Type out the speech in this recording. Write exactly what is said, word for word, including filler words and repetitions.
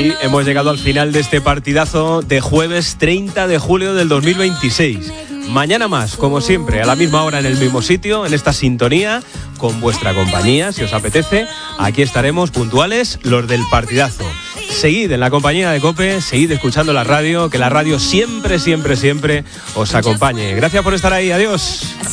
así hemos llegado al final de este partidazo de jueves treinta de julio del dos mil veintiséis. Mañana más, como siempre, a la misma hora en el mismo sitio, en esta sintonía, con vuestra compañía, si os apetece. Aquí estaremos puntuales, los del partidazo. Seguid en la compañía de COPE, seguid escuchando la radio, que la radio siempre, siempre, siempre os acompañe. Gracias por estar ahí, adiós.